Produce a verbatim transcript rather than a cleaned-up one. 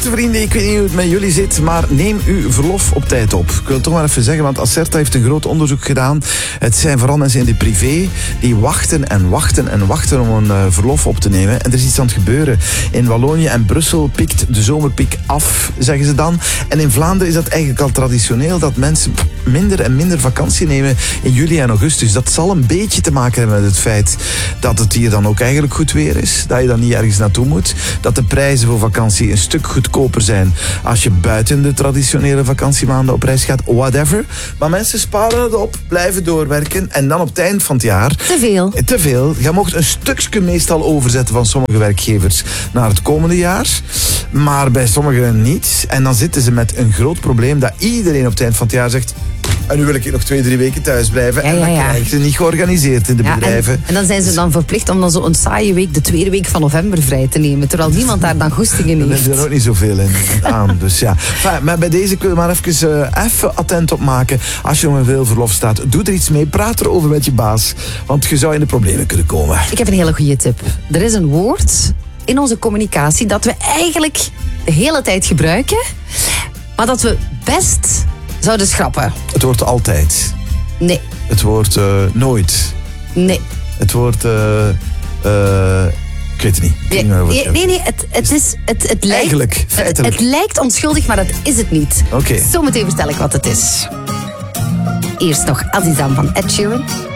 Beste vrienden, ik weet niet hoe het met jullie zit, maar neem uw verlof op tijd op. Ik wil het toch maar even zeggen, want Acerta heeft een groot onderzoek gedaan. Het zijn vooral mensen in de privé die wachten en wachten en wachten om een uh, verlof op te nemen. En er is iets aan het gebeuren. In Wallonië en Brussel pikt de zomerpiek af, zeggen ze dan. En in Vlaanderen is dat eigenlijk al traditioneel dat mensen minder en minder vakantie nemen in juli en augustus. Dat zal een beetje te maken hebben met het feit dat het hier dan ook eigenlijk goed weer is. Dat je dan niet ergens naartoe moet. Dat de prijzen voor vakantie een stuk goedkoper zijn als je buiten de traditionele vakantiemaanden op reis gaat. Whatever. Maar mensen sparen het op, blijven doorwerken en dan op het eind van het jaar... Te veel. Te veel. Je mocht een stukje meestal overzetten van sommige werkgevers naar het komende jaar. Maar bij sommigen niet. En dan zitten ze met een groot probleem dat iedereen op het eind van het jaar zegt... En nu wil ik nog twee, drie weken thuis blijven. Ja, en dan ja, ja. krijg je niet georganiseerd in de Ja, bedrijven. En, en dan zijn ze dan verplicht om dan zo een saaie week, de tweede week van november, vrij te nemen. Terwijl niemand daar dan goesting in Dan heeft. heb je er ook niet zoveel in aan. Dus ja. Enfin, maar bij deze kun je maar even, uh, even attent op maken. Als je om een veel verlof staat, doe er iets mee. Praat erover met je baas. Want je zou in de problemen kunnen komen. Ik heb een hele goede tip. Er is een woord in onze communicatie dat we eigenlijk de hele tijd gebruiken, maar dat we best zouden schrappen. Het woord altijd. Nee. Het woord uh, nooit. Nee. Het woord... Uh, uh, ik weet het niet. Ik weet niet meer wat Nee, nee, nee, het, het is... Het, het lijkt, Eigenlijk, feitelijk. Het, het lijkt onschuldig, maar dat is het niet. Oké. Zometeen vertel ik wat het is. Eerst nog Azizam van Ed Sheeran.